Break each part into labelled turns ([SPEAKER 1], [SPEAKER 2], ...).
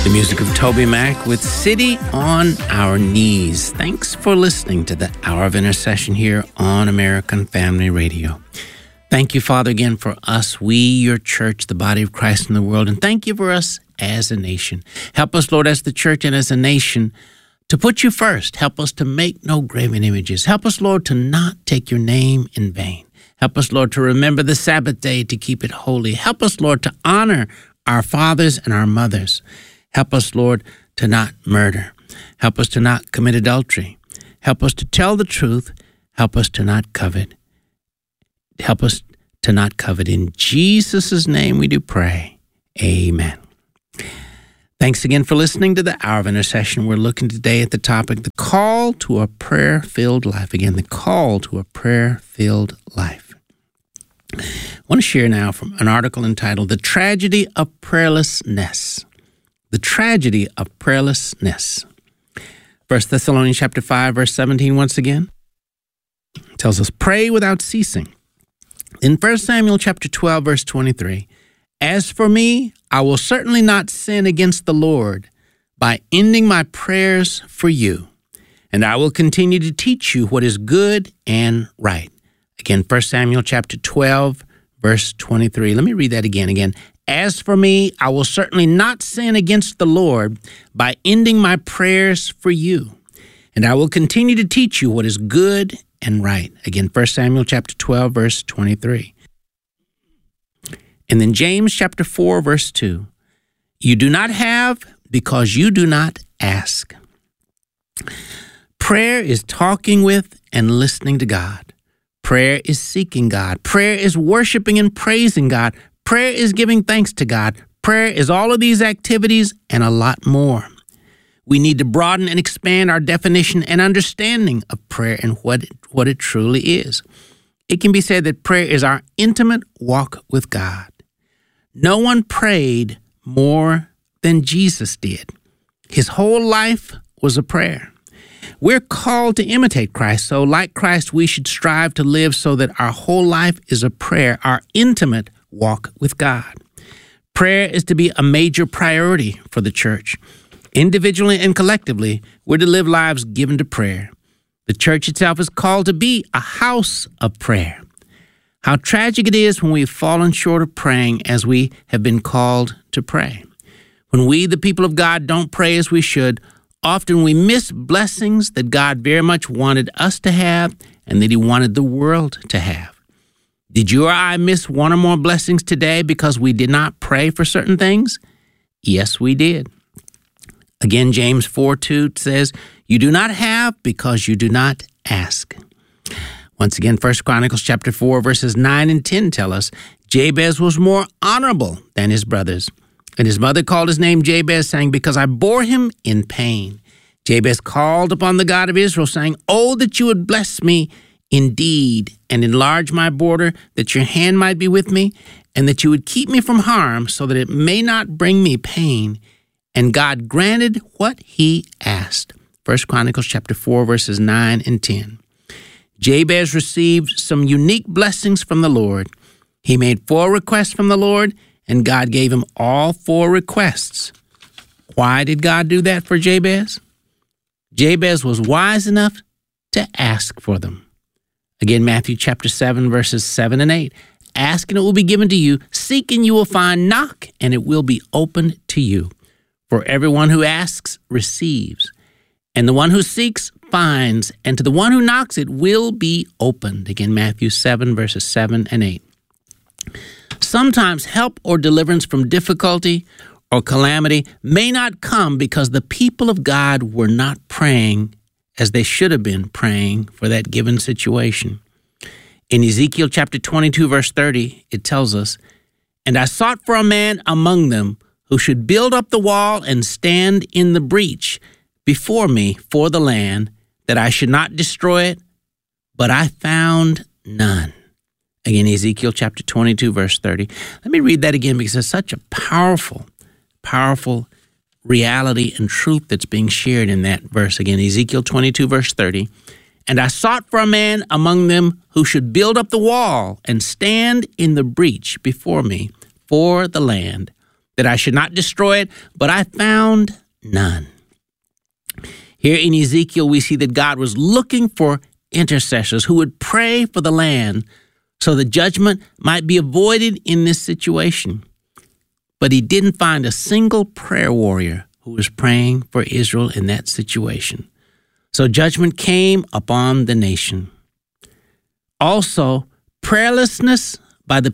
[SPEAKER 1] The music of Toby Mac with City on Our Knees. Thanks for listening to the Hour of Intercession here on American Family Radio. Thank you, Father, again for us, we, your church, the body of Christ in the world, and thank you for us as a nation. Help us, Lord, as the church and as a nation, to put you first. Help us to make no graven images. Help us, Lord, to not take your name in vain. Help us, Lord, to remember the Sabbath day, to keep it holy. Help us, Lord, to honor our fathers and our mothers. Help us, Lord, to not murder. Help us to not commit adultery. Help us to tell the truth. Help us to not covet. Help us to not covet. In Jesus' name we do pray. Amen. Thanks again for listening to the Hour of Intercession. We're looking today at the topic, the call to a prayer-filled life. Again, the call to a prayer-filled life. I want to share now from an article entitled, The Tragedy of Prayerlessness. The tragedy of prayerlessness. 1 Thessalonians chapter 5, verse 17, once again, tells us, pray without ceasing. In 1 Samuel chapter 12, verse 23, as for me, I will certainly not sin against the Lord by ending my prayers for you, and I will continue to teach you what is good and right. Again, 1 Samuel chapter 12, verse 23. Let me read that again. As for me, I will certainly not sin against the Lord by ending my prayers for you, and I will continue to teach you what is good and right. Again, 1 Samuel chapter 12, verse 23. And then James chapter 4, verse 2. You do not have because you do not ask. Prayer is talking with and listening to God. Prayer is seeking God. Prayer is worshiping and praising God. Prayer is giving thanks to God. Prayer is all of these activities and a lot more. We need to broaden and expand our definition and understanding of prayer and what it truly is. It can be said that prayer is our intimate walk with God. No one prayed more than Jesus did. His whole life was a prayer. We're called to imitate Christ, so like Christ, we should strive to live so that our whole life is a prayer, our intimate walk with God. Prayer is to be a major priority for the church. Individually and collectively, we're to live lives given to prayer. The church itself is called to be a house of prayer. How tragic it is when we've fallen short of praying as we have been called to pray. When we, the people of God, don't pray as we should, often we miss blessings that God very much wanted us to have and that He wanted the world to have. Did you or I miss one or more blessings today because we did not pray for certain things? Yes, we did. Again, James 4:2 says, you do not have because you do not ask. Once again, 1 Chronicles chapter 4, verses 9 and 10 tell us, Jabez was more honorable than his brothers. And his mother called his name Jabez, saying, because I bore him in pain. Jabez called upon the God of Israel, saying, oh, that you would bless me indeed, and enlarge my border, that your hand might be with me, and that you would keep me from harm, so that it may not bring me pain. And God granted what he asked. 1 Chronicles chapter 4, verses 9 and 10. Jabez received some unique blessings from the Lord. He made 4 requests from the Lord, and God gave him all 4 requests. Why did God do that for Jabez? Jabez was wise enough to ask for them. Again, Matthew chapter 7, verses 7 and 8. Ask and it will be given to you. Seek and you will find. Knock and it will be opened to you. For everyone who asks receives, and the one who seeks finds, and to the one who knocks it will be opened. Again, Matthew 7, verses 7 and 8. Sometimes help or deliverance from difficulty or calamity may not come because the people of God were not praying as they should have been praying for that given situation. In Ezekiel chapter 22, verse 30, it tells us, and I sought for a man among them who should build up the wall and stand in the breach before me for the land, that I should not destroy it, but I found none. Again, Ezekiel chapter 22, verse 30. Let me read that again because it's such a powerful reality and truth that's being shared in that verse. Again, Ezekiel 22, verse 30. And I sought for a man among them who should build up the wall and stand in the breach before me for the land, that I should not destroy it, but I found none. Here in Ezekiel, we see that God was looking for intercessors who would pray for the land so the judgment might be avoided in this situation. But he didn't find a single prayer warrior who was praying for Israel in that situation. So judgment came upon the nation. Also, prayerlessness by the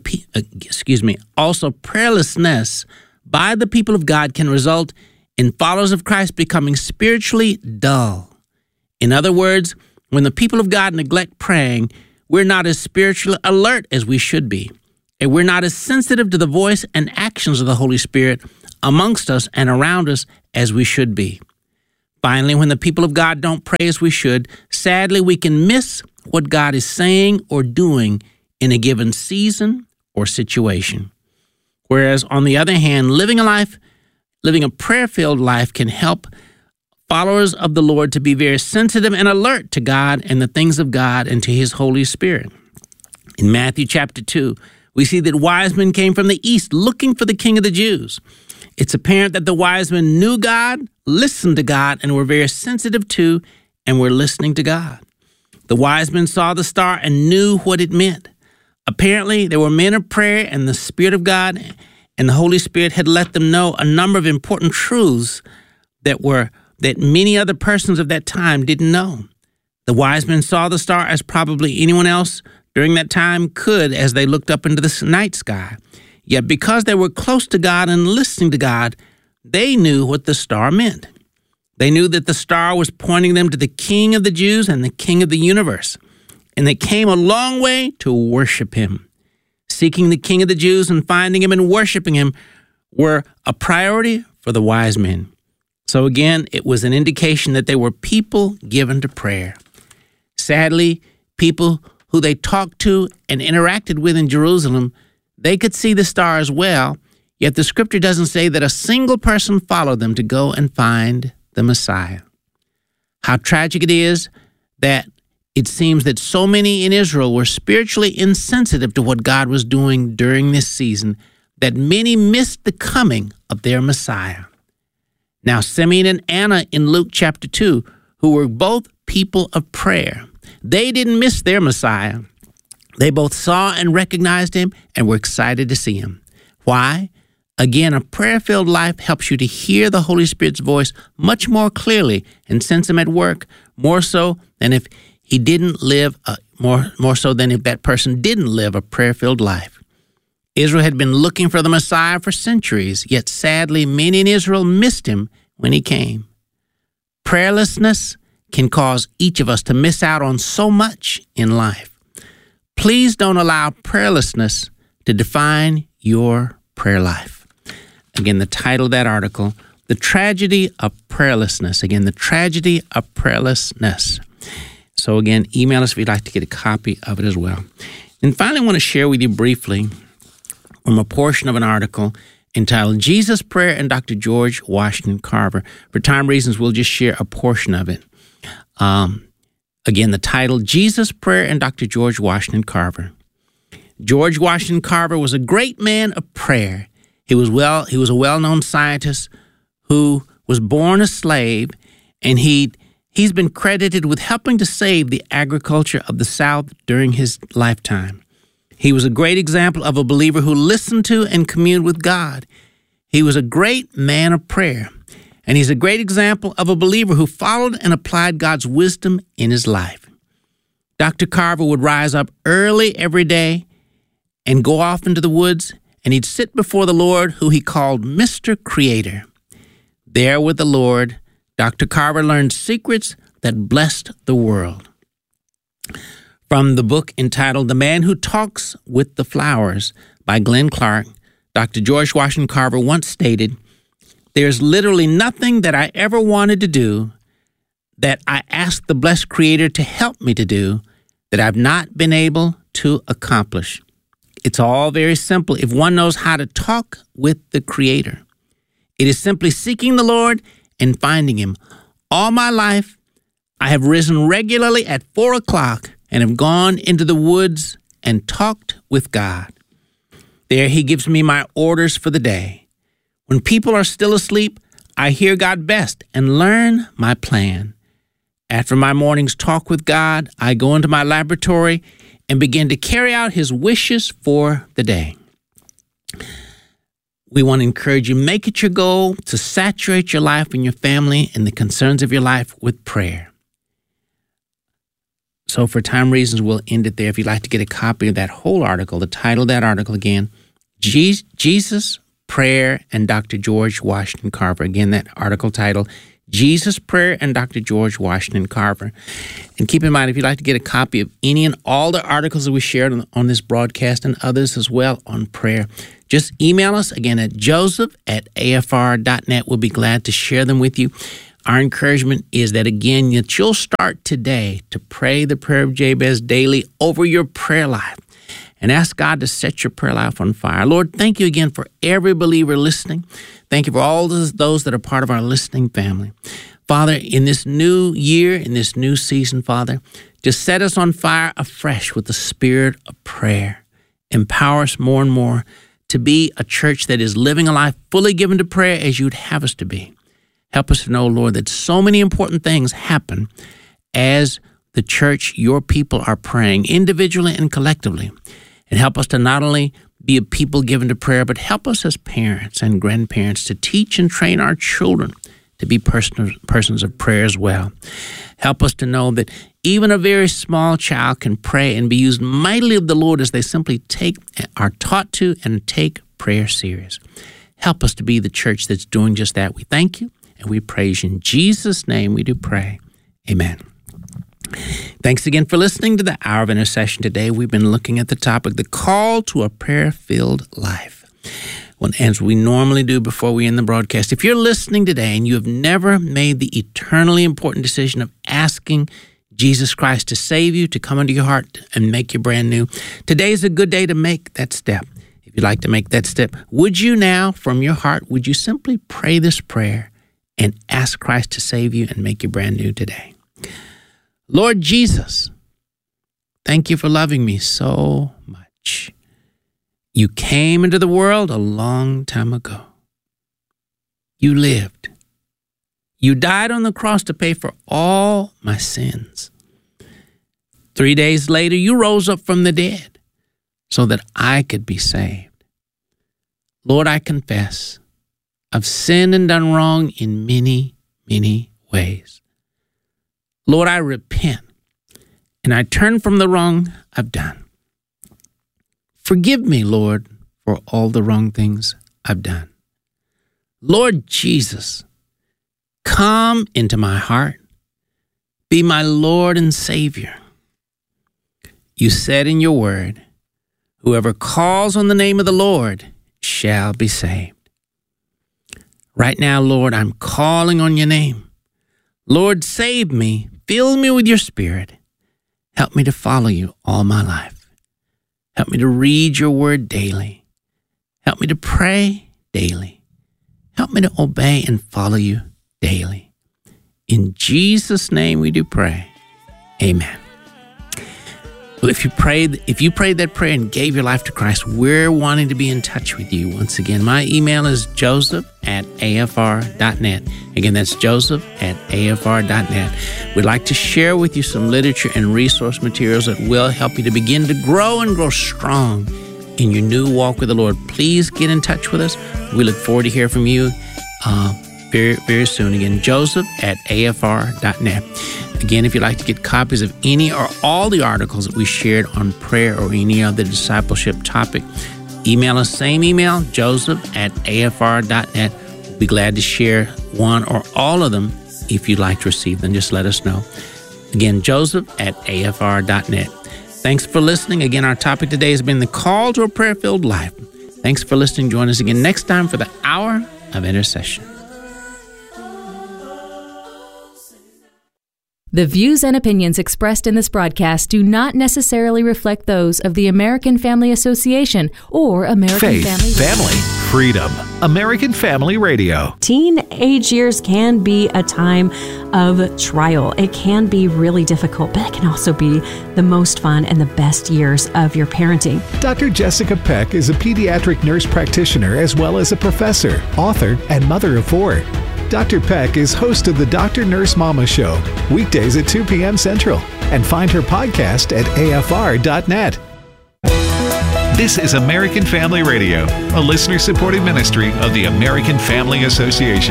[SPEAKER 1] people of God can result in followers of Christ becoming spiritually dull. In other words, when the people of God neglect praying, we're not as spiritually alert as we should be, and we're not as sensitive to the voice and actions of the Holy Spirit amongst us and around us as we should be. Finally, when the people of God don't pray as we should, sadly, we can miss what God is saying or doing in a given season or situation. Whereas, on the other hand, living a prayer-filled life can help followers of the Lord to be very sensitive and alert to God and the things of God and to His Holy Spirit. In Matthew chapter 2, we see that wise men came from the east looking for the King of the Jews. It's apparent that the wise men knew God, listened to God, and were very sensitive to and were listening to God. The wise men saw the star and knew what it meant. Apparently, they were men of prayer, and the Spirit of God and the Holy Spirit had let them know a number of important truths that many other persons of that time didn't know. The wise men saw the star as probably anyone else during that time could as they looked up into the night sky. Yet because they were close to God and listening to God, they knew what the star meant. They knew that the star was pointing them to the King of the Jews and the King of the universe. And they came a long way to worship Him. Seeking the King of the Jews and finding Him and worshiping Him were a priority for the wise men. So again, it was an indication that they were people given to prayer. Sadly, people who they talked to and interacted with in Jerusalem, they could see the star as well, yet the scripture doesn't say that a single person followed them to go and find the Messiah. How tragic it is that it seems that so many in Israel were spiritually insensitive to what God was doing during this season, that many missed the coming of their Messiah. Now, Simeon and Anna in Luke chapter 2, who were both people of prayer, they didn't miss their Messiah. They both saw and recognized Him and were excited to see Him. Why? Again, a prayer-filled life helps you to hear the Holy Spirit's voice much more clearly and sense Him at work, more so than if he didn't live, more so than if that person didn't live a prayer-filled life. Israel had been looking for the Messiah for centuries, yet sadly, many in Israel missed Him when He came. Prayerlessness can cause each of us to miss out on so much in life. Please don't allow prayerlessness to define your prayer life. Again, the title of that article, The Tragedy of Prayerlessness. Again, the tragedy of prayerlessness. So again, email us if you'd like to get a copy of it as well. And finally, I want to share with you briefly from a portion of an article entitled Jesus Prayer and Dr. George Washington Carver. For time reasons, we'll just share a portion of it. Again, the title, Jesus Prayer and Dr. George Washington Carver. George Washington Carver was a great man of prayer. He was a well-known scientist who was born a slave, and he's been credited with helping to save the agriculture of the South during his lifetime. He was a great example of a believer who listened to and communed with God. He was a great man of prayer, and he's a great example of a believer who followed and applied God's wisdom in his life. Dr. Carver would rise up early every day and go off into the woods, and he'd sit before the Lord, who he called Mr. Creator. There with the Lord, Dr. Carver learned secrets that blessed the world. From the book entitled The Man Who Talks with the Flowers by Glenn Clark, Dr. George Washington Carver once stated, "There's literally nothing that I ever wanted to do that I asked the blessed Creator to help me to do that I've not been able to accomplish. It's all very simple if one knows how to talk with the Creator. It is simply seeking the Lord and finding Him. All my life, I have risen regularly at 4 o'clock and have gone into the woods and talked with God. There He gives me my orders for the day. When people are still asleep, I hear God best and learn my plan. After my morning's talk with God, I go into my laboratory and begin to carry out His wishes for the day. We want to encourage you, make it your goal to saturate your life and your family and the concerns of your life with prayer. So for time reasons, we'll end it there. If you'd like to get a copy of that whole article, the title of that article again, Jesus, Prayer, and Dr. George Washington Carver. Again, that article title, Jesus, Prayer, and Dr. George Washington Carver. And keep in mind, if you'd like to get a copy of any and all the articles that we shared on this broadcast and others as well on prayer, just email us again at joseph@afr.net. We'll be glad to share them with you. Our encouragement is that, again, that you'll start today to pray the prayer of Jabez daily over your prayer life and ask God to set your prayer life on fire. Lord, thank you again for every believer listening. Thank you for all those that are part of our listening family. Father, in this new year, in this new season, Father, just set us on fire afresh with the spirit of prayer. Empower us more and more to be a church that is living a life fully given to prayer as you'd have us to be. Help us to know, Lord, that so many important things happen as the church, your people, are praying individually and collectively. And help us to not only be a people given to prayer, but help us as parents and grandparents to teach and train our children to be persons of prayer as well. Help us to know that even a very small child can pray and be used mightily of the Lord as they simply are taught to and take prayer serious. Help us to be the church that's doing just that. We thank you and we praise you. In Jesus' name we do pray. Amen. Thanks again for listening to the Hour of Intercession today. We've been looking at the topic, the call to a prayer-filled life. Well, as we normally do before we end the broadcast, if you're listening today and you have never made the eternally important decision of asking Jesus Christ to save you, to come into your heart and make you brand new, today is a good day to make that step. If you'd like to make that step, would you now, from your heart, would you simply pray this prayer and ask Christ to save you and make you brand new today? Lord Jesus, thank you for loving me so much. You came into the world a long time ago. You lived. You died on the cross to pay for all my sins. 3 days later, you rose up from the dead so that I could be saved. Lord, I confess I've sinned and done wrong in many, many ways. Lord, I repent, and I turn from the wrong I've done. Forgive me, Lord, for all the wrong things I've done. Lord Jesus, come into my heart. Be my Lord and Savior. You said in your word, whoever calls on the name of the Lord shall be saved. Right now, Lord, I'm calling on your name. Lord, save me. Fill me with your Spirit. Help me to follow you all my life. Help me to read your word daily. Help me to pray daily. Help me to obey and follow you daily. In Jesus' name we do pray. Amen. Well, if you prayed that prayer and gave your life to Christ, we're wanting to be in touch with you. Once again, my email is joseph@afr.net. Again, that's joseph@afr.net. We'd like to share with you some literature and resource materials that will help you to begin to grow and grow strong in your new walk with the Lord. Please get in touch with us. We look forward to hearing from you very, very soon. Again, joseph@afr.net. Again, if you'd like to get copies of any or all the articles that we shared on prayer or any other discipleship topic, email us, same email, joseph@afr.net. We'll be glad to share one or all of them. If you'd like to receive them, just let us know. Again, joseph@afr.net. Thanks for listening. Again, our topic today has been the call to a prayer-filled life. Thanks for listening. Join us again next time for the Hour of Intercession.
[SPEAKER 2] The views and opinions expressed in this broadcast do not necessarily reflect those of the American Family Association or American
[SPEAKER 3] Faith,
[SPEAKER 2] Family.
[SPEAKER 3] freedom. American Family Radio.
[SPEAKER 4] Teenage years can be a time of trial. It can be really difficult, but it can also be the most fun and the best years of your parenting.
[SPEAKER 3] Dr. Jessica Peck is a pediatric nurse practitioner as well as a professor, author, and mother of 4. Dr. Peck is host of the Dr. Nurse Mama Show, weekdays at 2 p.m. Central, and find her podcast at afr.net.
[SPEAKER 5] This is American Family Radio, a listener-supported ministry of the American Family Association.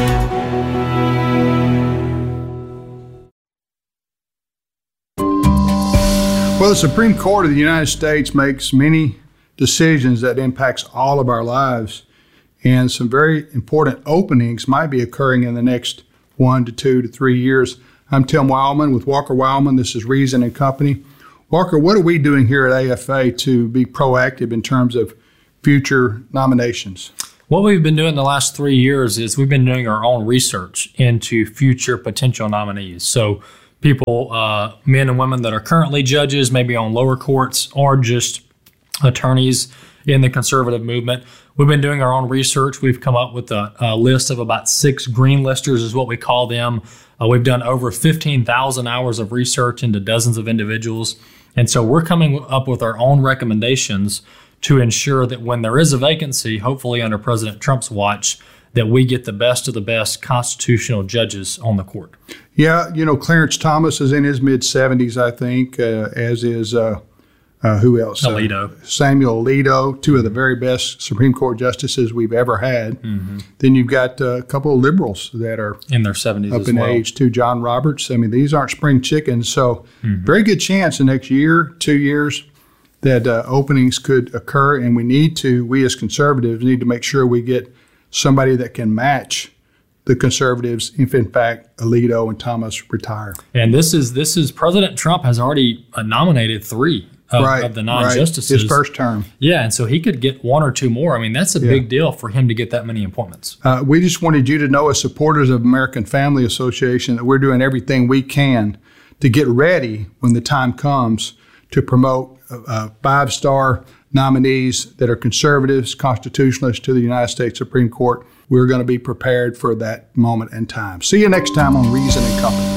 [SPEAKER 6] Well, the Supreme Court of the United States makes many decisions that impacts all of our lives, and some very important openings might be occurring in the next 1 to 2 to 3 years. I'm Tim Wildman with Walker Wildman. This is Reason and Company. Walker, what are we doing here at AFA to be proactive in terms of future nominations?
[SPEAKER 7] What we've been doing the last 3 years is we've been doing our own research into future potential nominees. So people, men and women that are currently judges, maybe on lower courts, or just attorneys in the conservative movement. We've been doing our own research. We've come up with a list of about 6 green listers is what we call them. We've done over 15,000 hours of research into dozens of individuals. And so we're coming up with our own recommendations to ensure that when there is a vacancy, hopefully under President Trump's watch, that we get the best of the best constitutional judges on the court.
[SPEAKER 6] Yeah, Clarence Thomas is in his mid-70s, I think, as is, who else?
[SPEAKER 7] Alito.
[SPEAKER 6] Samuel Alito, 2 of the very best Supreme Court justices we've ever had. Mm-hmm. Then you've got a couple of liberals that are
[SPEAKER 7] in their 70s
[SPEAKER 6] up in age, too. John Roberts. I mean, these aren't spring chickens. So very good chance the next year, 2 years, that openings could occur. And we as conservatives need to make sure we get somebody that can match the conservatives if, in fact, Alito and Thomas retire.
[SPEAKER 7] And this is President Trump has already nominated 3 of the non-justices.
[SPEAKER 6] His first term.
[SPEAKER 7] Yeah, and so he could get 1 or 2 more. I mean, that's a big deal for him to get that many appointments.
[SPEAKER 6] We just wanted you to know, as supporters of American Family Association, that we're doing everything we can to get ready when the time comes to promote 5-star nominees that are conservatives, constitutionalists to the United States Supreme Court. We're going to be prepared for that moment in time. See you next time on Reason and Company.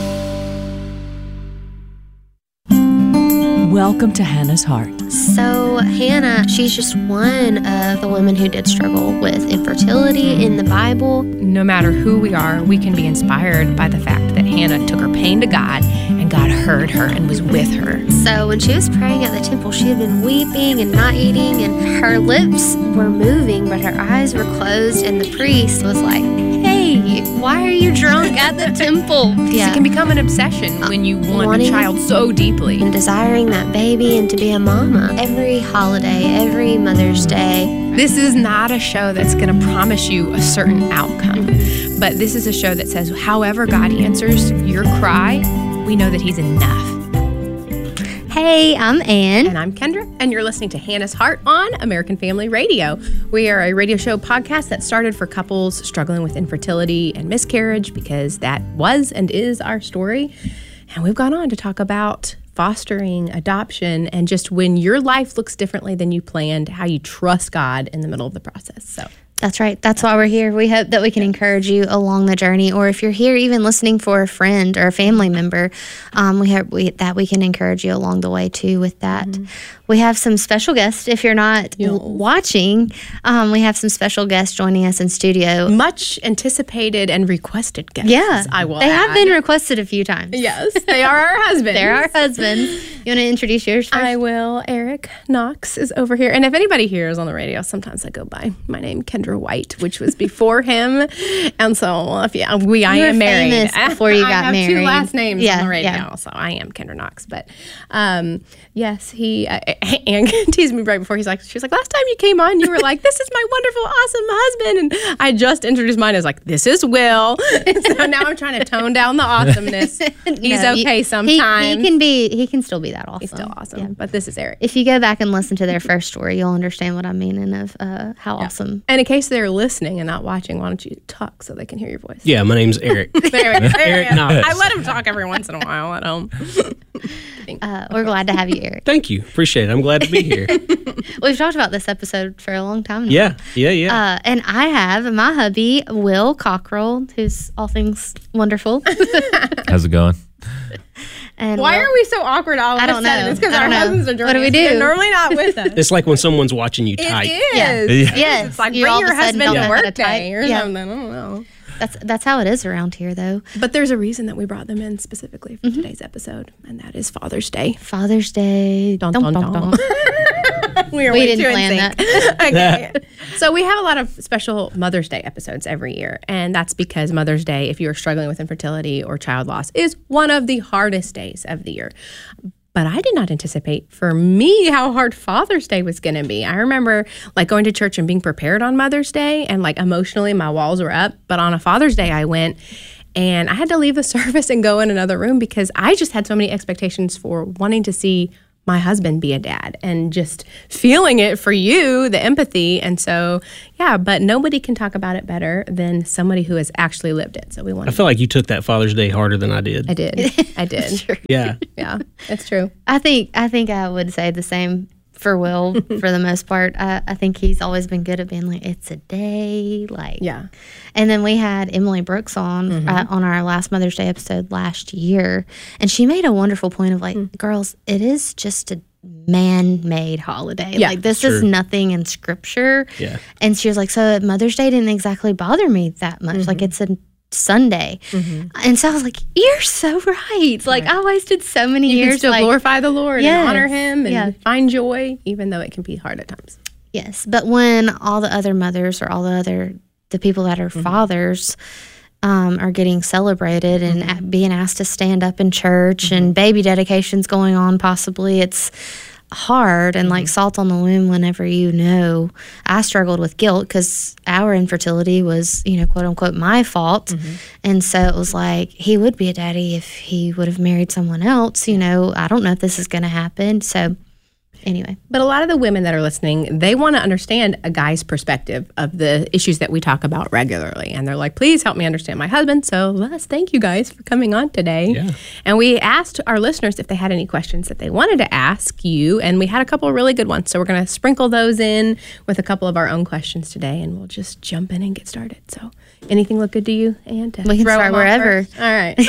[SPEAKER 4] Welcome to Hannah's Heart.
[SPEAKER 8] So Hannah, she's just one of the women who did struggle with infertility in the Bible.
[SPEAKER 9] No matter who we are, we can be inspired by the fact that Hannah took her pain to God, and God heard her and was with her.
[SPEAKER 8] So when she was praying at the temple, she had been weeping and not eating, and her lips were moving, but her eyes were closed, and the priest was like, "Hey, why are you drunk at the temple?"
[SPEAKER 9] It can become an obsession when you want a child so deeply.
[SPEAKER 8] And desiring that baby and to be a mama. Every holiday, every Mother's Day.
[SPEAKER 9] This is not a show that's going to promise you a certain outcome. But this is a show that says, however God answers your cry, we know that He's enough.
[SPEAKER 8] Hey, I'm Ann.
[SPEAKER 9] And I'm Kendra, and you're listening to Hannah's Heart on American Family Radio. We are a radio show podcast that started for couples struggling with infertility and miscarriage, because that was and is our story. And we've gone on to talk about fostering, adoption, and just when your life looks differently than you planned, how you trust God in the middle of the process. So
[SPEAKER 8] that's right. That's why we're here. We hope that we can encourage you along the journey, or if you're here even listening for a friend or a family member, we hope that we can encourage you along the way too with that. Mm-hmm. We have some special guests. If you're not watching, we have some special guests joining us in studio.
[SPEAKER 9] Much anticipated and requested guests.
[SPEAKER 8] Yeah,
[SPEAKER 9] I will
[SPEAKER 8] They
[SPEAKER 9] add.
[SPEAKER 8] have been requested a few times.
[SPEAKER 9] Yes, they are our husbands.
[SPEAKER 8] They're our husbands. You want to introduce yours first?
[SPEAKER 9] I will. Eric Knox is over here. And if anybody here is on the radio, sometimes I go by my name, Kendra White, which was before him. And so, I am married.
[SPEAKER 8] Famous before you got married.
[SPEAKER 9] I have 2 last names on the radio,
[SPEAKER 8] yeah.
[SPEAKER 9] so I am Kendra Knox. But yes, he Ann teased me right before. She was like, last time you came on, you were like, this is my wonderful, awesome husband. And I just introduced mine as like, this is Will. And so now I'm trying to tone down the awesomeness. He's okay sometimes.
[SPEAKER 8] He can still be that awesome.
[SPEAKER 9] He's still awesome.
[SPEAKER 8] Yeah.
[SPEAKER 9] But this is Eric.
[SPEAKER 8] If you go back and listen to their first story, you'll understand what I'm meaning of how awesome.
[SPEAKER 9] And in case case they're listening and not watching, why don't you talk so they can hear your voice?
[SPEAKER 10] Yeah, my name's Eric.
[SPEAKER 9] There we go.
[SPEAKER 10] Eric Knox.
[SPEAKER 9] I let him talk every once in a while at home.
[SPEAKER 8] We're glad to have you, Eric.
[SPEAKER 10] Thank you. Appreciate it. I'm glad to be here.
[SPEAKER 8] We've talked about this episode for a long time now.
[SPEAKER 10] Yeah.
[SPEAKER 8] And I have my hubby, Will Cockrell, who's all things wonderful.
[SPEAKER 11] How's it going?
[SPEAKER 8] And
[SPEAKER 9] Why are we so awkward all of
[SPEAKER 8] I
[SPEAKER 9] a
[SPEAKER 8] don't
[SPEAKER 9] sudden?
[SPEAKER 8] know.
[SPEAKER 9] It's because
[SPEAKER 8] I
[SPEAKER 9] our
[SPEAKER 8] don't know.
[SPEAKER 9] husbands are joining
[SPEAKER 8] What do we
[SPEAKER 9] us.
[SPEAKER 8] do?
[SPEAKER 9] They're normally not with us.
[SPEAKER 10] It's like when someone's watching you type.
[SPEAKER 9] It is.
[SPEAKER 11] Yeah.
[SPEAKER 8] Yes.
[SPEAKER 9] It's like
[SPEAKER 8] You
[SPEAKER 9] bring
[SPEAKER 8] all of
[SPEAKER 9] your
[SPEAKER 8] a sudden
[SPEAKER 9] husband
[SPEAKER 8] don't
[SPEAKER 9] to
[SPEAKER 8] know how to
[SPEAKER 9] work day
[SPEAKER 8] type.
[SPEAKER 9] or
[SPEAKER 8] Yeah.
[SPEAKER 9] something. I don't know.
[SPEAKER 8] That's how it is around here, though.
[SPEAKER 9] But there's a reason that we brought them in specifically for today's episode, and that is Father's Day.
[SPEAKER 8] Father's Day.
[SPEAKER 9] Dun,
[SPEAKER 8] Dum,
[SPEAKER 9] dun,
[SPEAKER 8] dum,
[SPEAKER 9] dun.
[SPEAKER 8] dum.
[SPEAKER 9] We
[SPEAKER 8] didn't plan that.
[SPEAKER 9] Okay. So we have a lot of special Mother's Day episodes every year, and that's because Mother's Day, if you are struggling with infertility or child loss, is one of the hardest days of the year. But I did not anticipate for me how hard Father's Day was going to be. I remember like going to church and being prepared on Mother's Day, and like emotionally my walls were up. But on a Father's Day, I went and I had to leave the service and go in another room because I just had so many expectations for wanting to see my husband be a dad and just feeling it for you, the empathy. And so, yeah, but nobody can talk about it better than somebody who has actually lived it. So we want
[SPEAKER 10] I feel like you took that Father's Day harder than I did.
[SPEAKER 9] I did. I did.
[SPEAKER 10] Yeah.
[SPEAKER 9] Yeah, it's true.
[SPEAKER 8] I think I would say the same for Will for the most part. I think he's always been good at being like, it's a day. Like,
[SPEAKER 9] Yeah.
[SPEAKER 8] And then we had Emily Brooks on our last Mother's Day episode last year. And she made a wonderful point of like, girls, it is just a man-made holiday.
[SPEAKER 9] Yeah,
[SPEAKER 8] like this
[SPEAKER 10] true.
[SPEAKER 8] is nothing in scripture.
[SPEAKER 10] Yeah.
[SPEAKER 8] And she was like, so Mother's Day didn't exactly bother me that much. Like it's a Sunday. And so I was like, you're so right. Like I wasted so many
[SPEAKER 9] You
[SPEAKER 8] years
[SPEAKER 9] can still
[SPEAKER 8] like,
[SPEAKER 9] glorify the Lord
[SPEAKER 8] Yes.
[SPEAKER 9] and honor Him and
[SPEAKER 8] Yeah.
[SPEAKER 9] find joy, even though it can be hard at times.
[SPEAKER 8] Yes, but when all the other mothers or all the people that are fathers are getting celebrated and being asked to stand up in church and baby dedications going on, possibly it's hard and like salt on the wound whenever I struggled with guilt because our infertility was, quote unquote, my fault. And so it was like, he would be a daddy if he would have married someone else. I don't know if this is going to happen. So anyway.
[SPEAKER 9] But a lot of the women that are listening, they want to understand a guy's perspective of the issues that we talk about regularly. And they're like, please help me understand my husband. So let's thank you guys for coming on today.
[SPEAKER 10] Yeah.
[SPEAKER 9] And we asked our listeners if they had any questions that they wanted to ask you. And we had a couple of really good ones. So we're going to sprinkle those in with a couple of our own questions today. And we'll just jump in and get started. So anything look good to you, Ann?
[SPEAKER 8] We can start wherever.
[SPEAKER 9] All right.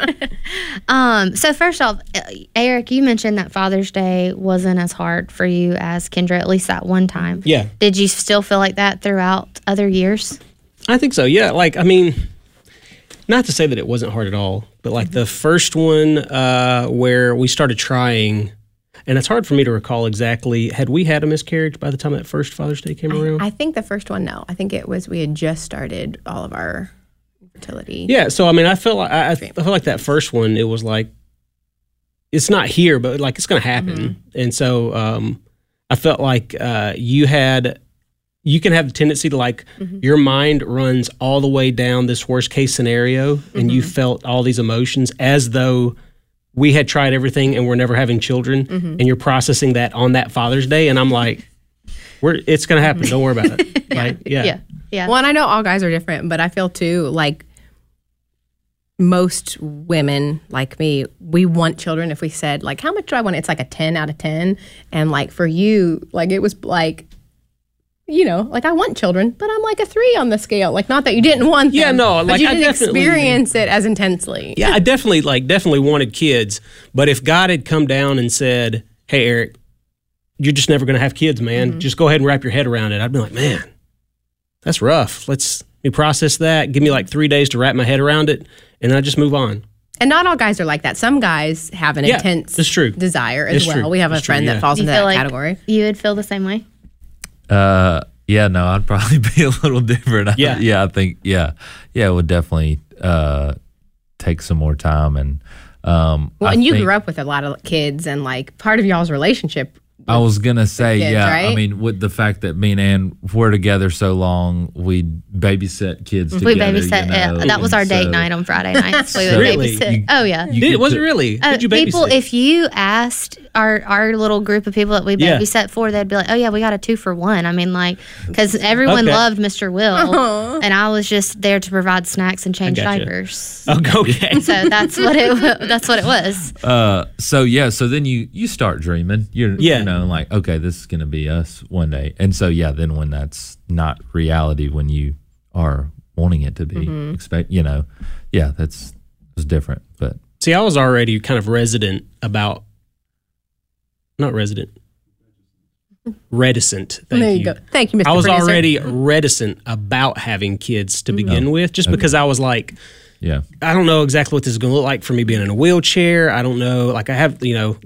[SPEAKER 8] So first off, Eric, you mentioned that Father's Day wasn't as hard for you as Kendra, at least that one time.
[SPEAKER 10] Yeah.
[SPEAKER 8] Did you still feel like that throughout other years?
[SPEAKER 10] I think so. Yeah. Like, I mean, not to say that it wasn't hard at all, but like the first one where we started trying, and it's hard for me to recall exactly, had we had a miscarriage by the time that first Father's Day came around?
[SPEAKER 9] I think the first one, no. I think it was we had just started all of our fertility.
[SPEAKER 10] Yeah. So, I mean, I feel like that first one, it was like, it's not here, but like it's going to happen. And so I felt like you can have the tendency to like your mind runs all the way down this worst case scenario and you felt all these emotions as though we had tried everything and we're never having children and you're processing that on that Father's Day. And I'm like, it's going to happen. Don't worry about it. Like, yeah.
[SPEAKER 8] Yeah.
[SPEAKER 9] Well, and I know all guys are different, but I feel too like most women like me, we want children. If we said like, how much do I want? It's like a 10 out of 10. And like for you, like it was like, like I want children, but I'm like a 3 on the scale. Like not that you didn't want them.
[SPEAKER 10] Yeah, no,
[SPEAKER 9] but
[SPEAKER 10] like
[SPEAKER 9] you
[SPEAKER 10] I
[SPEAKER 9] didn't
[SPEAKER 10] definitely
[SPEAKER 9] experience it as intensely.
[SPEAKER 10] Yeah, I definitely wanted kids. But if God had come down and said, hey, Eric, you're just never going to have kids, man. Just go ahead and wrap your head around it. I'd be like, man, that's rough. Let me process that. Give me like 3 days to wrap my head around it. And then I just move on.
[SPEAKER 9] And not all guys are like that. Some guys have an intense
[SPEAKER 10] that's true.
[SPEAKER 9] desire as
[SPEAKER 10] It's
[SPEAKER 9] well.
[SPEAKER 10] true.
[SPEAKER 9] We have a
[SPEAKER 10] It's true,
[SPEAKER 9] friend
[SPEAKER 10] yeah.
[SPEAKER 9] that falls
[SPEAKER 8] Do you
[SPEAKER 9] into
[SPEAKER 8] feel
[SPEAKER 9] that
[SPEAKER 8] like
[SPEAKER 9] category.
[SPEAKER 8] you would feel the same way?
[SPEAKER 11] Yeah, no, I'd probably be a little different.
[SPEAKER 10] Yeah.
[SPEAKER 11] I think, it would definitely take some more time. And
[SPEAKER 9] Well, and you grew up with a lot of kids, and like part of y'all's relationship.
[SPEAKER 11] I was going to say,
[SPEAKER 9] kids,
[SPEAKER 11] I
[SPEAKER 9] right?
[SPEAKER 11] mean, with the fact that me and Ann were together so long, we babysit kids together.
[SPEAKER 8] We babysat. That was our
[SPEAKER 11] and
[SPEAKER 8] date
[SPEAKER 11] so-
[SPEAKER 8] night on Friday nights. We would
[SPEAKER 10] Really?
[SPEAKER 8] babysit. Oh, yeah.
[SPEAKER 10] Was it really? Did you babysit?
[SPEAKER 8] People, if you asked our little group of people that we
[SPEAKER 10] Yeah.
[SPEAKER 8] babysat for, they'd be like, oh yeah, we got a 2-for-1. I mean, like, because everyone
[SPEAKER 10] Okay.
[SPEAKER 8] loved Mr. Will, and I was just there to provide snacks and change
[SPEAKER 10] gotcha.
[SPEAKER 8] diapers.
[SPEAKER 10] Okay.
[SPEAKER 8] So that's what it was.
[SPEAKER 11] So then you start dreaming. You
[SPEAKER 10] Yeah.
[SPEAKER 11] know, like, okay, this is going to be us one day. And so, yeah, then when that's not reality, when you are wanting it to be, it's different. But
[SPEAKER 10] See, I was already kind of reticent. Thank
[SPEAKER 9] There you go. Thank you, Mr.
[SPEAKER 10] I was
[SPEAKER 9] Producer.
[SPEAKER 10] already reticent about having kids to begin with, just because I was like,
[SPEAKER 11] yeah,
[SPEAKER 10] I don't know exactly what this is going to look like for me being in a wheelchair. I don't know. Like I have,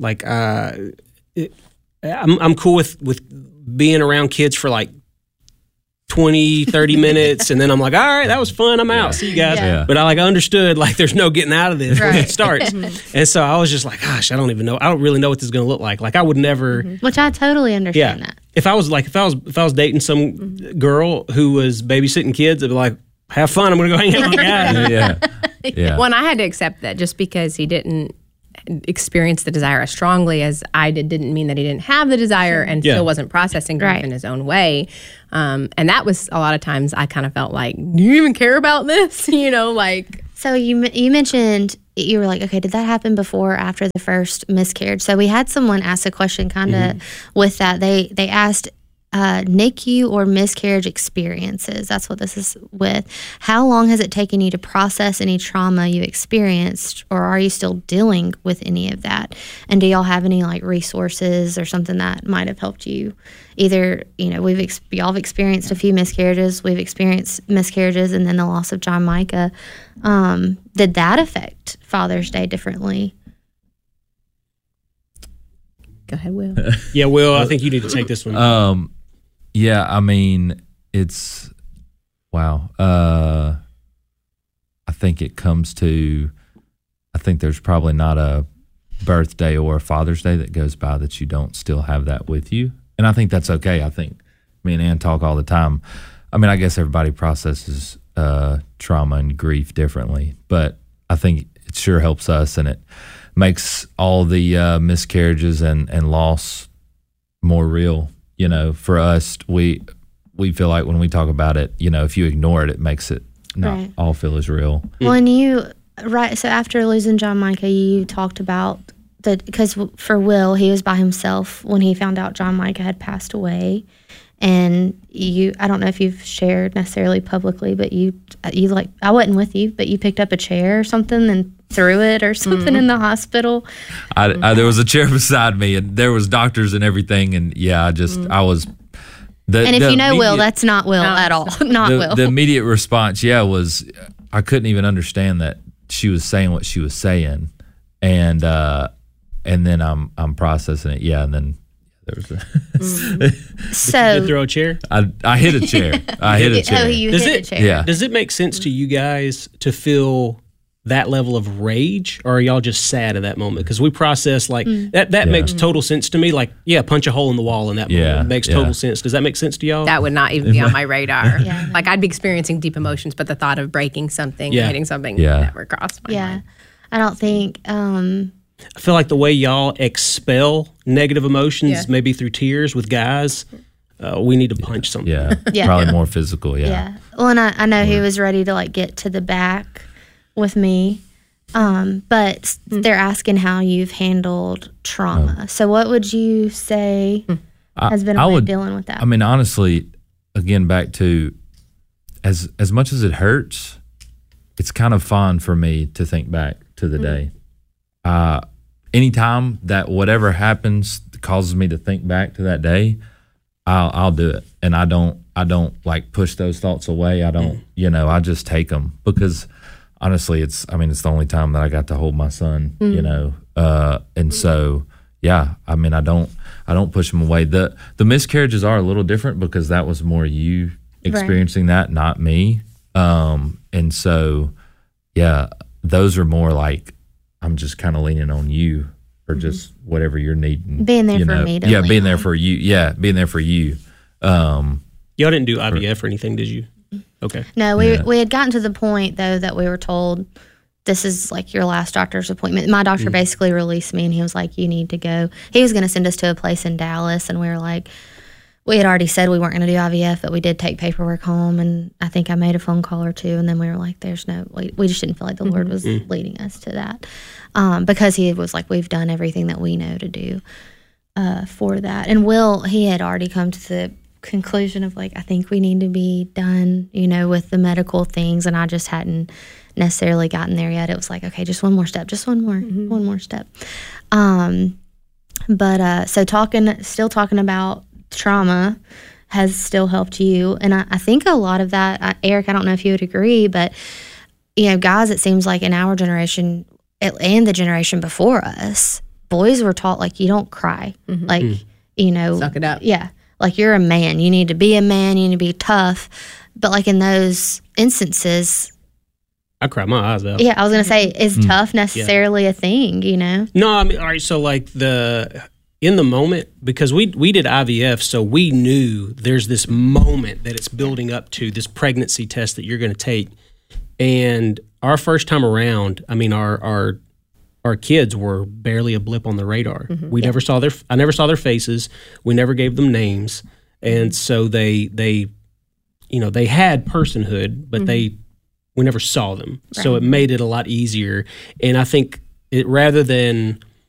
[SPEAKER 10] I'm cool with being around kids for like 20, 30 minutes. And then I'm like, all right, that was fun. I'm out. See you guys.
[SPEAKER 11] Yeah.
[SPEAKER 10] But I understood like there's no getting out of this when
[SPEAKER 8] Right.
[SPEAKER 10] it starts. And so I was just like, gosh, I don't really know what this is going to look like. Like I would never.
[SPEAKER 8] Which I totally understand that.
[SPEAKER 10] If I was dating some girl who was babysitting kids, I'd be like, have fun. I'm going to go hang out with guys.
[SPEAKER 11] yeah.
[SPEAKER 9] Well, and I had to accept that just because he didn't experience the desire as strongly as I didn't mean that he didn't have the desire and still wasn't processing grief
[SPEAKER 8] Right.
[SPEAKER 9] in his own way. And that was a lot of times I kind of felt like, do you even care about this?
[SPEAKER 8] So you mentioned you were like, okay, did that happen before or after the first miscarriage? So we had someone ask a question kind of with that. They asked NICU or miscarriage experiences. That's what this is with. How long has it taken you to process any trauma you experienced, or are you still dealing with any of that? And do y'all have any like resources or something that might have helped you? Either, y'all have experienced a few miscarriages, we've experienced miscarriages, and then the loss of John Micah. Did that affect Father's Day differently?
[SPEAKER 9] Go ahead, Will.
[SPEAKER 10] Yeah, Will, I think you need to take this one.
[SPEAKER 11] Yeah, I mean, it's wow. I think it comes to, I think there's probably not a birthday or a Father's Day that goes by that you don't still have that with you. And I think that's okay. I think me and Ann talk all the time. I mean, I guess everybody processes trauma and grief differently, but I think it sure helps us, and it makes all the miscarriages and loss more real. For us, we feel like when we talk about it, if you ignore it, it makes it not
[SPEAKER 8] Right.
[SPEAKER 11] all feel as real.
[SPEAKER 8] Well, and so after losing John Micah, you talked about because for Will, he was by himself when he found out John Micah had passed away. And I don't know if you've shared necessarily publicly, but you like, I wasn't with you, but you picked up a chair or something and threw it or something in the hospital.
[SPEAKER 11] There was a chair beside me, and there was doctors and everything, and I was.
[SPEAKER 8] And if you know Will, that's not Will at all. Not Will.
[SPEAKER 11] The immediate response, was I couldn't even understand that she was saying what she was saying, and then I'm processing it, and then. There was
[SPEAKER 8] So
[SPEAKER 10] Did you throw a chair?
[SPEAKER 11] I hit a chair. I hit a chair.
[SPEAKER 8] Oh, you hit a chair.
[SPEAKER 11] Yeah.
[SPEAKER 10] Does it make sense to you guys to feel that level of rage, or are y'all just sad at that moment? Because we process like that makes total sense to me. Like, punch a hole in the wall in that moment.
[SPEAKER 11] Yeah,
[SPEAKER 10] It makes total sense. Does that make sense to y'all?
[SPEAKER 9] That would not even be on my radar.
[SPEAKER 8] Yeah.
[SPEAKER 9] Like I'd be experiencing deep emotions, but the thought of breaking something,
[SPEAKER 10] Yeah.
[SPEAKER 9] hitting something,
[SPEAKER 11] Yeah.
[SPEAKER 9] never crossed my mind.
[SPEAKER 8] I don't think.
[SPEAKER 10] I feel like the way y'all expel negative emotions,
[SPEAKER 9] Yeah.
[SPEAKER 10] maybe through tears with guys, we need to punch something.
[SPEAKER 11] Yeah.
[SPEAKER 8] Yeah.
[SPEAKER 11] Probably more physical.
[SPEAKER 8] Yeah. Well, and I know he was ready to like get to the back with me. But they're asking how you've handled trauma. So what would you say has been a way of dealing with that?
[SPEAKER 11] I mean, honestly, again, back to as much as it hurts, it's kind of fun for me to think back to the day. Anytime that whatever happens causes me to think back to that day, I'll do it, and I don't like push those thoughts away. I don't, I just take them, because honestly, it's the only time that I got to hold my son, and so I mean, I don't push them away. The miscarriages are a little different because that was more you experiencing that, not me, and so those are more like, I'm just kind of leaning on you for just whatever you're needing.
[SPEAKER 8] Being there for me to
[SPEAKER 11] being
[SPEAKER 8] lean
[SPEAKER 11] there
[SPEAKER 8] on.
[SPEAKER 11] for you. Yeah, being there for you.
[SPEAKER 10] Y'all didn't do IVF or anything, did you? Okay.
[SPEAKER 8] No, we had gotten to the point though that we were told this is like your last doctor's appointment. My doctor basically released me, and he was like, you need to go. He was going to send us to a place in Dallas, and we were like, we had already said we weren't going to do IVF, but we did take paperwork home, and I think I made a phone call or two, and then we were like, we just didn't feel like the Lord was leading us to that, because he was like, we've done everything that we know to do for that. And Will, he had already come to the conclusion of like, I think we need to be done, with the medical things, and I just hadn't necessarily gotten there yet. It was like, okay, just one more step, one more step. But so still talking about trauma has still helped you. And I think a lot of that, Eric, I don't know if you would agree, but, guys, it seems like in our generation and the generation before us, boys were taught, like, you don't cry. Like,
[SPEAKER 9] suck it up.
[SPEAKER 8] Yeah. Like, you're a man. You need to be a man. You need to be tough. But, like, in those instances,
[SPEAKER 10] I cried my eyes out.
[SPEAKER 8] Yeah, I was going to say, is tough necessarily a thing,
[SPEAKER 10] No, I mean, all right, so, like, in the moment, because we did IVF, so we knew there's this moment that it's building up to, this pregnancy test that you're going to take. And our first time around, I mean, our kids were barely a blip on the radar. We never saw I never saw their faces. We never gave them names. And so they had personhood, but we never saw them. Right. So it made it a lot easier. And I think rather than